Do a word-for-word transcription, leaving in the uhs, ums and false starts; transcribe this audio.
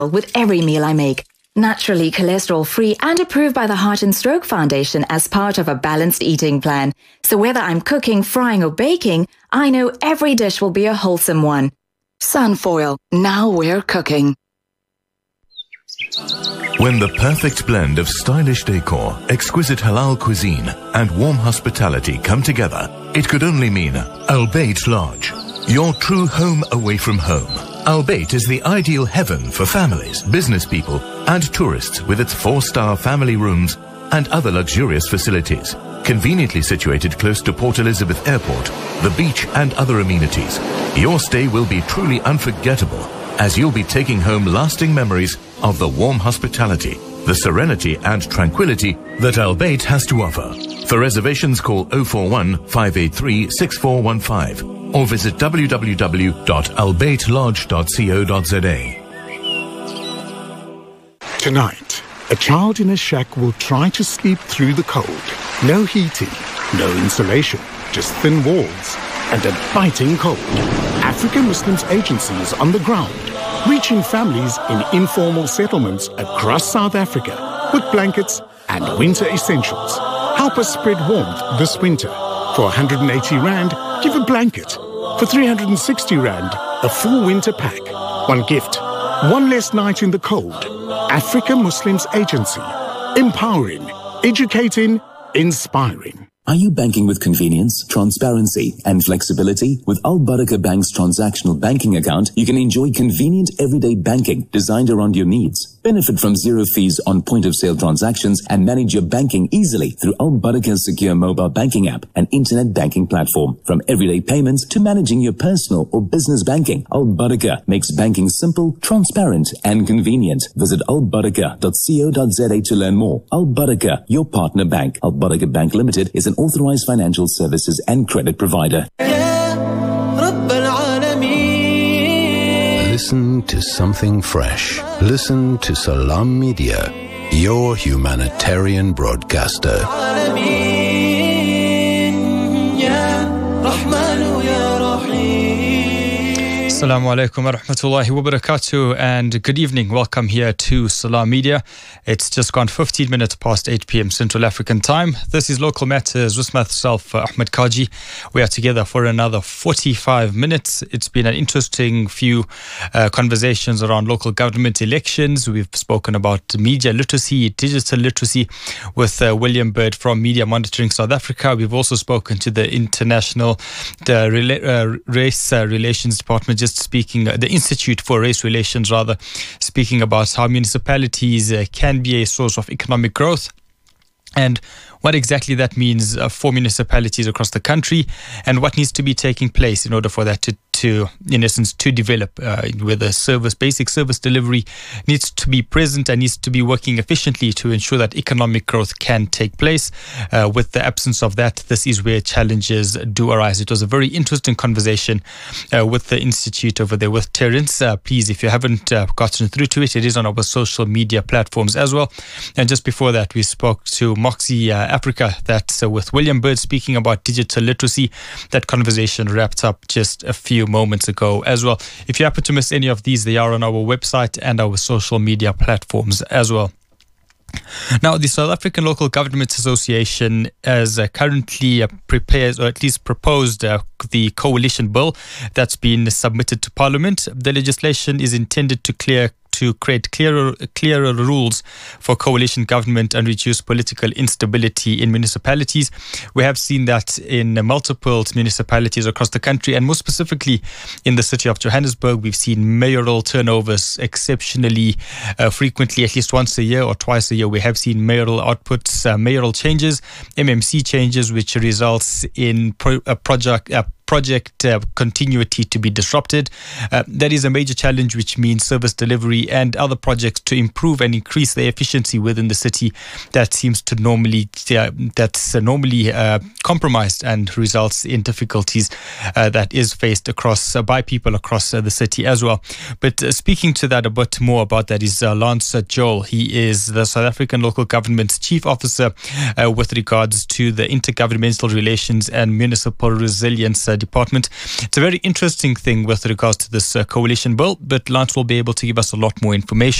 with every meal I make. Naturally cholesterol-free and approved by the Heart and Stroke Foundation as part of a balanced eating plan. So whether I'm cooking, frying or baking, I know every dish will be a wholesome one. Sunfoil, now we're cooking. When the perfect blend of stylish decor, exquisite halal cuisine and warm hospitality come together, it could only mean Al Bayt Lodge, your true home away from home. Al Bayt is the ideal heaven for families, business people and tourists with its four-star family rooms and other luxurious facilities. Conveniently situated close to Port Elizabeth Airport, the beach and other amenities, your stay will be truly unforgettable as you'll be taking home lasting memories of the warm hospitality, the serenity and tranquility that Al Bayt has to offer. For reservations, call oh four one, five eight three, six four one five or visit w w w dot al bayt lodge dot co dot z a. Tonight, a child in a shack will try to sleep through the cold. No heating, no insulation, just thin walls and a biting cold. African Muslims Agency is on the ground, reaching families in informal settlements across South Africa with blankets and winter essentials. Help us spread warmth this winter. For one hundred eighty rand, give a blanket. For three hundred sixty rand, a full winter pack. One gift, one less night in the cold. African Muslims Agency. Empowering, educating, inspiring. Are you banking with convenience, transparency, and flexibility? With Al Barakah Bank's transactional banking account, you can enjoy convenient everyday banking designed around your needs. Benefit from zero fees on point-of-sale transactions and manage your banking easily through Al Barakah's secure mobile banking app and internet banking platform. From everyday payments to managing your personal or business banking, Al Barakah makes banking simple, transparent, and convenient. Visit al barakah dot co dot z a to learn more. Al Barakah, your partner bank. Al Barakah Bank Limited is an authorized financial services and credit provider. Listen to something fresh. Listen to Salam Media, your humanitarian broadcaster. Assalamu alaikum wa rahmatullahi wa barakatuh and good evening. Welcome here to Salam Media. It's just gone fifteen minutes past eight p.m. Central African time. This is Local Matters with myself, uh, Ahmed Kaji. We are together for another forty-five minutes. It's been an interesting few uh, conversations around local government elections. We've spoken about media literacy, digital literacy with uh, William Bird from Media Monitoring South Africa. We've also spoken to the International the Rela- uh, Race uh, Relations Department, just speaking, uh, the Institute for Race Relations rather, speaking about how municipalities uh, can be a source of economic growth and what exactly that means uh, for municipalities across the country and what needs to be taking place in order for that to, to in essence, to develop, uh, where the service, basic service delivery needs to be present and needs to be working efficiently to ensure that economic growth can take place. Uh, with the absence of that, this is where challenges do arise. It was a very interesting conversation uh, with the Institute over there with Terence. Uh, please, if you haven't uh, gotten through to it, it is on our social media platforms as well. And just before that, we spoke to Moxie uh, Africa, that's uh, with William Bird speaking about digital literacy. That conversation wrapped up just a few moments ago as well. If you happen to miss any of these, they are on our website and our social media platforms as well. Now, the South African Local Government Association has uh, currently uh, prepared, or at least proposed, uh, the coalition bill that's been submitted to Parliament. The legislation is intended to clear to create clearer clearer rules for coalition government and reduce political instability in municipalities. We have seen that in multiple municipalities across the country, and more specifically in the city of Johannesburg. We've seen mayoral turnovers exceptionally uh, frequently, at least once a year or twice a year. We have seen mayoral outputs, uh, mayoral changes, M M C changes, which results in pro- a project uh, project uh, continuity to be disrupted. Uh, that is a major challenge, which means service delivery and other projects to improve and increase the efficiency within the city that seems to normally uh, that's uh, normally uh, compromised and results in difficulties uh, that is faced across uh, by people across uh, the city as well. But uh, speaking to that a bit more about that is uh, Lance Joel. He is the South African Local Government's Chief Officer uh, with regards to the intergovernmental relations and municipal resilience uh, department. It's a very interesting thing with regards to this uh, coalition bill, but Lance will be able to give us a lot more information.